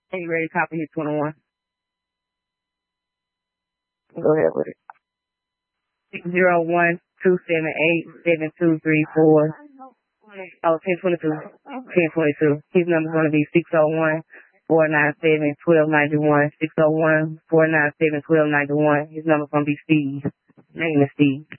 Are you ready to copy his 21? Go ahead with it. 601-278-7234. Oh, 1022. 1022. His number's going to be 601-497-1291. 601-497-1291. His number's going to be Steve. Name is Steve.